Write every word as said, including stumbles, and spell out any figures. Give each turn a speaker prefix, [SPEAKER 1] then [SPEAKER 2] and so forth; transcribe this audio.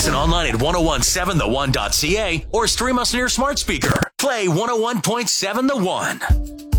[SPEAKER 1] Listen online at ten seventeen the one dot c a or stream us on your smart speaker. Play one oh one point seven The One.